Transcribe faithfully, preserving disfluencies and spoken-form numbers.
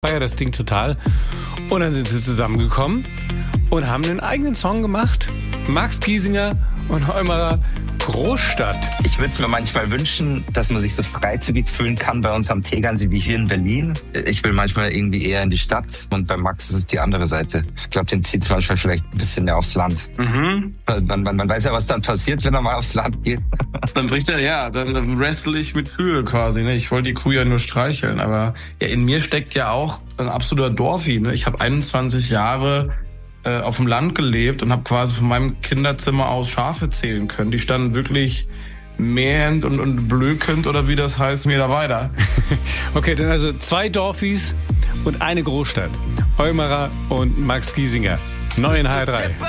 feiere das Ding total. Und dann sind sie zusammengekommen und haben einen eigenen Song gemacht. Max Giesinger und Heumerer, Großstadt. Ich würde es mir manchmal wünschen, dass man sich so freizügig fühlen kann bei uns am Tegernsee wie hier in Berlin. Ich will manchmal irgendwie eher in die Stadt und bei Max ist es die andere Seite. Ich glaube, den zieht es manchmal vielleicht ein bisschen mehr aufs Land. Mhm. Man, man, man weiß ja, was dann passiert, wenn er mal aufs Land geht. Dann bricht er, ja, dann wrestle ich mit Kühl quasi. Ne? Ich wollte die Kuh ja nur streicheln, aber ja, in mir steckt ja auch ein absoluter Dorfi. Ne? Ich habe einundzwanzig Jahre äh, auf dem Land gelebt und habe quasi von meinem Kinderzimmer aus Schafe zählen können. Die standen wirklich mähend und, und blökend oder wie das heißt, mir da weiter. Okay, dann also zwei Dorfis und eine Großstadt. Heumerer und Max Giesinger. Neu in H drei.